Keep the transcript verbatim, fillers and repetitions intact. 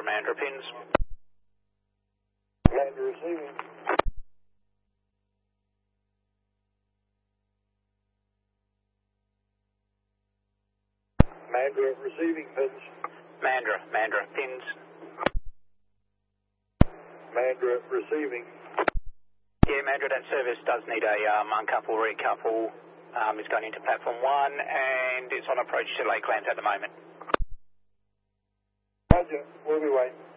Mandra pins. Mandra receiving. Mandra receiving pins. Mandra, Mandra pins. Mandra receiving. Yeah, Mandra, that service does need a um, uncouple, recouple. Um, it's going into platform one and it's on approach to Lakelands at the moment. Roger, we'll be waiting.